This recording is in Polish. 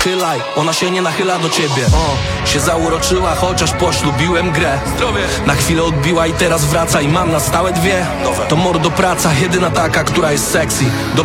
Chylaj, ona się nie nachyla do ciebie. Się zauroczyła, chociaż poślubiłem grę. Na chwilę odbiła i teraz wraca i mam na stałe dwie. To mordo praca, jedyna taka, która jest sexy.